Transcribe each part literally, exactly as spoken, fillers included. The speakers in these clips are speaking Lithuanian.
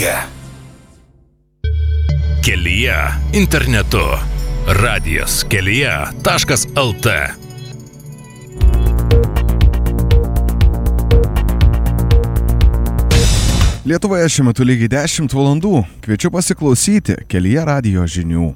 Kelyje. Kelyje internetu. Radijas kelyje taškas lt. Lietuvoje šiuo metu lygiai dešimt valandų. Kviečiu pasiklausyti Kelyje radijo žinių.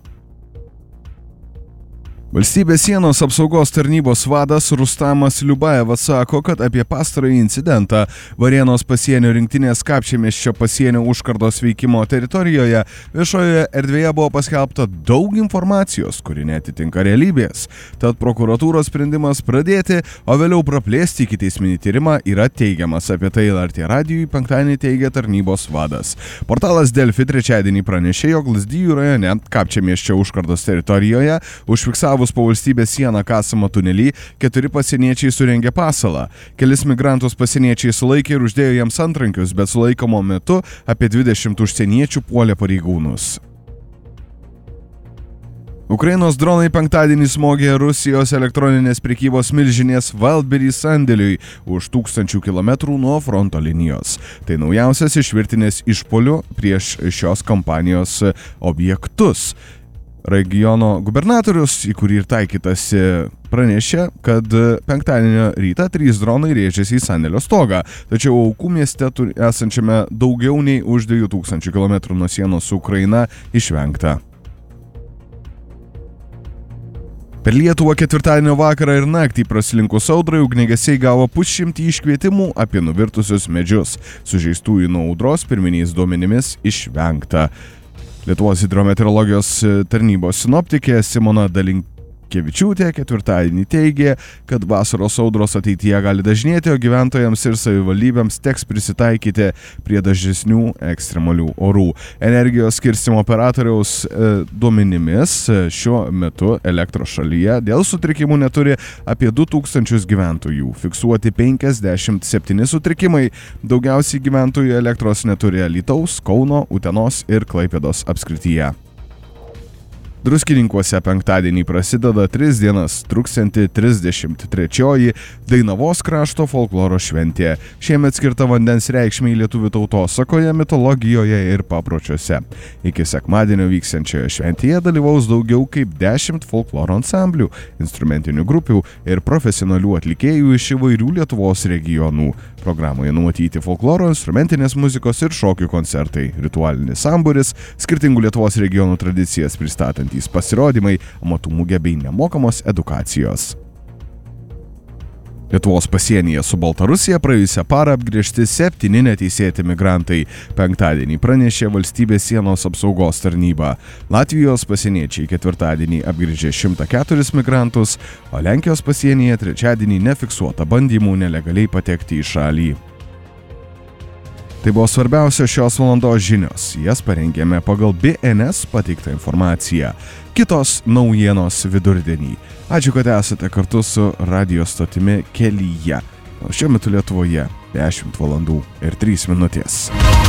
Valstybės sienos apsaugos tarnybos vadas Rustamas Liubajevas sako, kad apie pastarąjį incidentą Varėnos pasienio rinktinės Kapčiamiesčio pasienio užkardos veikimo teritorijoje viešojoje erdvėje buvo paskelbta daug informacijos, kuri netitinka realybės. Tad prokuratūros sprendimas pradėti, o vėliau praplėsti ikiteisminį tyrimą yra teigiamas. Apie tai L R T radijui penktadienį teigė tarnybos vadas. Portalas Delfi trečiadienį pranešė, jog Lazdijų rajone Kapčiamiesčio užkardos teritorijoje užfiksavo po valstybės sieną kasamą tunelį, keturi pasieniečiai surengė pasalą. Kelis migrantus pasieniečiai sulaikė ir uždėjo jiems antrankius, bet sulaikomo metu apie dvidešimt užsieniečių puolė pareigūnus. Ukrainos dronai penktadienį smogė Rusijos elektroninės prekybos milžinės Wildberries sandėliui už tūkstančių kilometrų nuo fronto linijos. Tai naujausias iš virtinės išpuolių prieš šios kompanijos objektus. Regiono gubernatorius, į kurį ir taikytasi, pranešė, kad penktadienio rytą trys dronai rėžėsi į sandėlio stogą, tačiau aukų mieste esančiame daugiau nei už dviejų tūkstančių kilometrų nuo sienos su Ukraina išvengta. Per Lietuvą ketvirtadienio vakarą ir naktį praslinkus audrai ugniagesiai gavo pusšimtį iškvietimų apie nuvirtusius medžius. Sužeistųjų nuo audros pirminiais duomenimis išvengta. Lietuvos hidrometeorologijos tarnybos sinoptikė Simona Dalinkevičiūtė ketvirtadienį teigė, kad vasaros audros ateityje gali dažnėti, o gyventojams ir savivaldybėms teks prisitaikyti prie dažnesnių ekstremalių orų. Energijos skirstymo operatoriaus e, duomenimis šiuo metu elektros šalyje dėl sutrikimų neturi apie du tūkstančius gyventojų. Fiksuoti penkiasdešimt septyni sutrikimai. Daugiausiai gyventojų elektros neturi Alytaus, Kauno, Utenos ir Klaipėdos apskrityje. Druskininkuose penktadienį prasideda tris dienas truksianti trisdešimt trečioji Dainavos krašto folkloro šventė. Šiemet skirta vandens reikšmei lietuvių tautosakoje, mitologijoje ir papročiuose. Iki sekmadienio vyksiančioje šventėje dalyvaus daugiau kaip dešimt folkloro ansamblių, instrumentinių grupių ir profesionalių atlikėjų iš įvairių Lietuvos regionų. Programoje numatyti folkloro, instrumentinės muzikos ir šokių koncertai, ritualinis sambūris, skirtingų Lietuvos regionų tradicijas pristatantys pasirodymai, amatų mugė bei nemokamos edukacijos. Lietuvos pasienyje su Baltarusija praėjusią parą apgręžti septyni neteisėti migrantai. Penktadienį pranešė valstybės sienos apsaugos tarnyba. Latvijos pasieniečiai ketvirtadienį apgręžė šimtą keturis migrantus, o Lenkijos pasienyje trečiadienį nefiksuota bandymų nelegaliai patekti į šalį. Tai buvo svarbiausios šios valandos žinios. Jas parengėme pagal B N S pateiktą informaciją. Kitos naujienos vidurdienį. Ačiū, kad esate kartu su radijo stotimi Kelyje. O šiuo metu Lietuvoje dešimt valandų ir trys minutės.